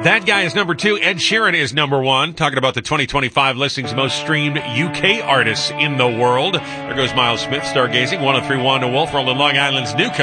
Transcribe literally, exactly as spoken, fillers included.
That guy is number two. Ed Sheeran is number one. Talking about the twenty twenty-five listings most streamed U K artists in the world. There goes Miles Smith, Stargazing. one oh three point one to Wolf, rolling Long Island's new country.